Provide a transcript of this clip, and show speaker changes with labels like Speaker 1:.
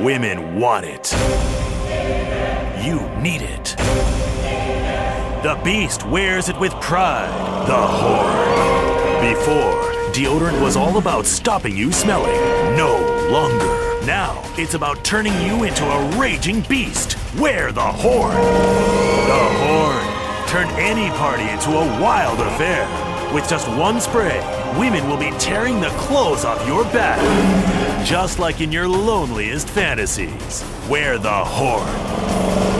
Speaker 1: Women want it. You need it. The Beast wears it with pride. The Horde. Before, deodorant was all about stopping you smelling. No longer. Now, it's about turning you into a raging beast. Wear the Horde. The Horde. Turn any party into a wild affair. With just one spray, women will be tearing the clothes off your back. Just like in your loneliest fantasies. Wear the Horde.